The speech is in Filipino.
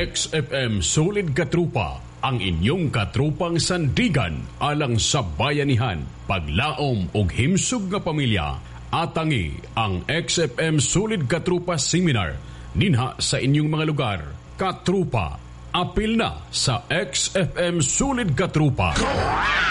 XFM Solid Katrupa, ang inyong katrupang sandigan alang sa bayanihan, paglaom ug himsog nga pamilya. Atangi ang XFM Solid Katrupa Seminar dinha sa inyong mga lugar. Katrupa, apil na sa XFM Solid Katrupa.